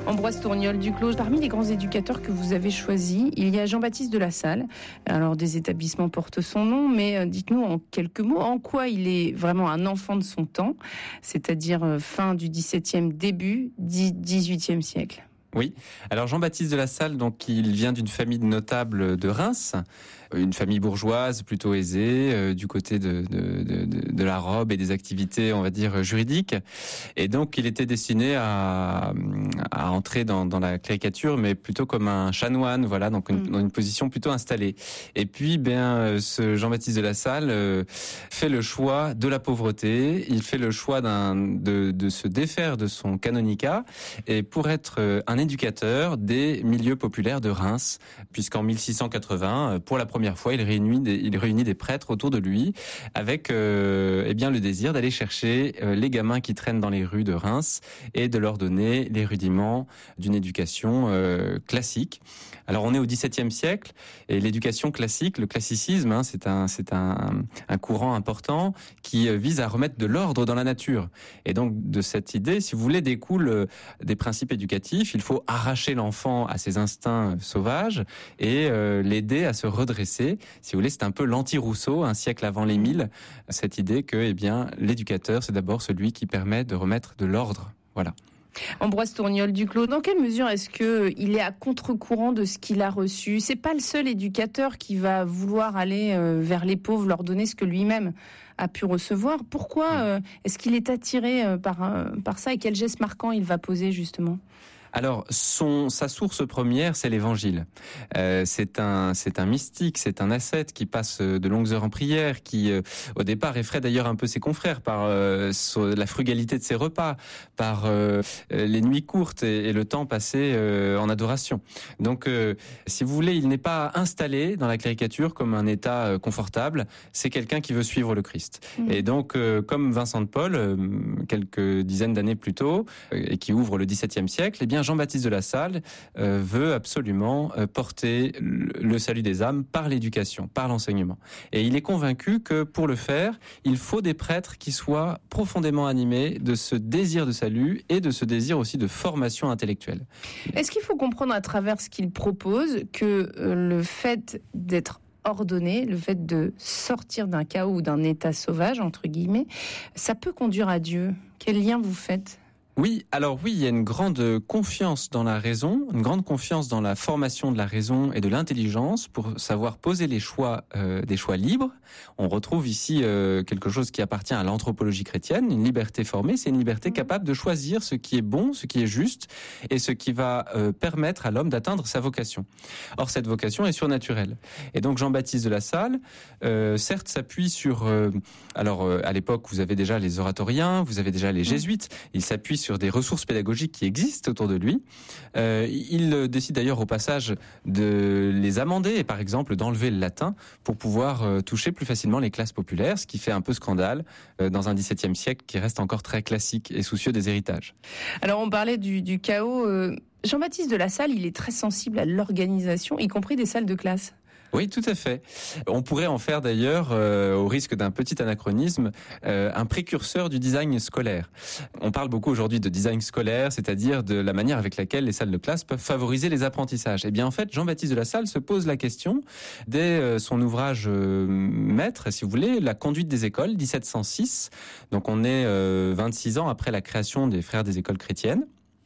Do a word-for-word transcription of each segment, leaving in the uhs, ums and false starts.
Ambroise Tourniol-Duclos, parmi les grands éducateurs que vous avez choisis, il y a Jean-Baptiste de La Salle. Alors, des établissements portent son nom, mais dites-nous en quelques mots en quoi il est vraiment un enfant de son temps, c'est-à-dire fin du dix-septième, début du dix-huitième siècle. Oui. Alors Jean-Baptiste de La Salle, donc il vient d'une famille de notables de Reims, une famille bourgeoise plutôt aisée, euh, du côté de, de, de, de la robe et des activités, on va dire, juridiques. Et donc il était destiné à, à entrer dans, dans la caricature, mais plutôt comme un chanoine, voilà, donc une, dans une position plutôt installée. Et puis, ben, ce Jean-Baptiste de La Salle euh, fait le choix de la pauvreté. Il fait le choix d'un, de, de se défaire de son canonicat et pour être un éducateur des milieux populaires de Reims, puisqu'en mille six cent quatre-vingts, pour la première fois, il réunit des, il réunit des prêtres autour de lui, avec euh, eh bien le désir d'aller chercher euh, les gamins qui traînent dans les rues de Reims et de leur donner les rudiments d'une éducation euh, classique. Alors on est au dix-septième siècle et l'éducation classique, le classicisme, hein, c'est un c'est un, un courant important qui vise à remettre de l'ordre dans la nature. Et donc de cette idée, si vous voulez, découlent des principes éducatifs. Il faut arracher l'enfant à ses instincts sauvages et euh, l'aider à se redresser. Si vous voulez, c'est un peu l'anti-Rousseau, un siècle avant l'Émile, cette idée que, eh bien, l'éducateur, c'est d'abord celui qui permet de remettre de l'ordre. Voilà. Ambroise Tourniol-Duclos, dans quelle mesure est-ce que il est à contre-courant de ce qu'il a reçu ? C'est pas le seul éducateur qui va vouloir aller vers les pauvres, leur donner ce que lui-même a pu recevoir. Pourquoi est-ce qu'il est attiré par, par ça et quel geste marquant il va poser justement ? Alors, son, sa source première, c'est l'Évangile. Euh, c'est un, c'est un mystique, c'est un ascète qui passe de longues heures en prière, qui, euh, au départ, effraie d'ailleurs un peu ses confrères par euh, la frugalité de ses repas, par euh, les nuits courtes et, et le temps passé euh, en adoration. Donc, euh, si vous voulez, il n'est pas installé dans la caricature comme un état confortable. C'est quelqu'un qui veut suivre le Christ. Mmh. Et donc, euh, comme Vincent de Paul, euh, quelques dizaines d'années plus tôt, euh, et qui ouvre le dix-septième siècle, eh bien Jean-Baptiste de La Salle euh, veut absolument euh, porter le salut des âmes par l'éducation, par l'enseignement. Et il est convaincu que pour le faire, il faut des prêtres qui soient profondément animés de ce désir de salut et de ce désir aussi de formation intellectuelle. Est-ce qu'il faut comprendre à travers ce qu'il propose que euh, le fait d'être ordonné, le fait de sortir d'un chaos ou d'un état sauvage, entre guillemets, ça peut conduire à Dieu ? Quel lien vous faites ? Oui, alors oui, il y a une grande confiance dans la raison, une grande confiance dans la formation de la raison et de l'intelligence pour savoir poser les choix, euh, des choix libres. On retrouve ici euh, quelque chose qui appartient à l'anthropologie chrétienne, une liberté formée, c'est une liberté capable de choisir ce qui est bon, ce qui est juste et ce qui va euh, permettre à l'homme d'atteindre sa vocation. Or, cette vocation est surnaturelle. Et donc, Jean-Baptiste de La Salle, euh, certes, s'appuie sur... Euh, alors, euh, à l'époque, vous avez déjà les oratoriens, vous avez déjà les jésuites, il s'appuie sur sur des ressources pédagogiques qui existent autour de lui. Euh, il décide d'ailleurs au passage de les amender et par exemple d'enlever le latin pour pouvoir euh, toucher plus facilement les classes populaires, ce qui fait un peu scandale euh, dans un dix-septième siècle qui reste encore très classique et soucieux des héritages. Alors on parlait du, du chaos. Euh, Jean-Baptiste de La Salle, il est très sensible à l'organisation, y compris des salles de classe. Oui, tout à fait. On pourrait en faire d'ailleurs, euh, au risque d'un petit anachronisme, euh, un précurseur du design scolaire. On parle beaucoup aujourd'hui de design scolaire, c'est-à-dire de la manière avec laquelle les salles de classe peuvent favoriser les apprentissages. Eh bien, en fait, Jean-Baptiste de La Salle se pose la question dès euh, son ouvrage euh, maître, si vous voulez, La conduite des écoles, dix-sept cent six. Donc, on est euh, vingt-six ans après la création des Frères des écoles chrétiennes.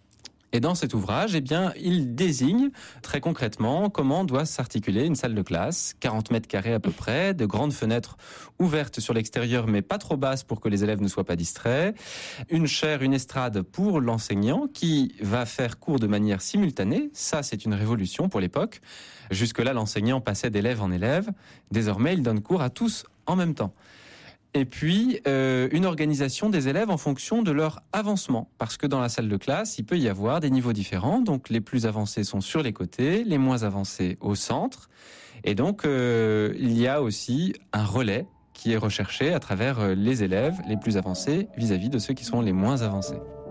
Et dans cet ouvrage, eh bien, il désigne très concrètement comment doit s'articuler une salle de classe, quarante mètres carrés à peu près, de grandes fenêtres ouvertes sur l'extérieur mais pas trop basses pour que les élèves ne soient pas distraits, une chaire, une estrade pour l'enseignant qui va faire cours de manière simultanée. Ça, c'est une révolution pour l'époque. Jusque-là, l'enseignant passait d'élève en élève. Désormais, il donne cours à tous en même temps. Et puis, euh, une organisation des élèves en fonction de leur avancement. Parce que dans la salle de classe, il peut y avoir des niveaux différents. Donc, les plus avancés sont sur les côtés, les moins avancés au centre. Et donc, euh, il y a aussi un relais qui est recherché à travers les élèves les plus avancés vis-à-vis de ceux qui sont les moins avancés.